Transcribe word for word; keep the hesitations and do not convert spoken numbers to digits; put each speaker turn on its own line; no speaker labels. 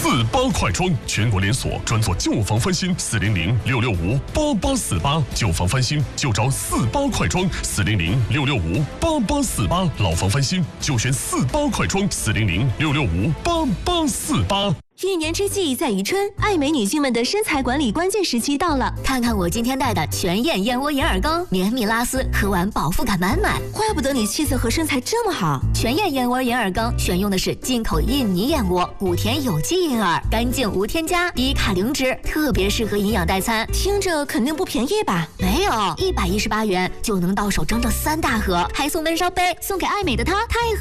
四八快装，全国连锁，专做旧房翻新，四零零六六五八八四八，旧房翻新就找四八快装，四零零六六五八八四八，老房翻新就选四八快装，四零零六六五八八四八。
一年之计在于春，爱美女性们的身材管理关键时期到了。
看看我今天带的全燕燕窝银耳羹，绵密拉丝，喝完饱腹感满满。
怪不得你气色和身材这么好。
全燕燕窝银耳羹选用的是进口印尼燕窝，谷田有机银耳，干净无添加，低卡零脂，特别适合营养代餐。
听着肯定不便宜吧？
没有，一百一十八元就能到手整整三大盒，还送闷烧杯，送给爱美的她，太合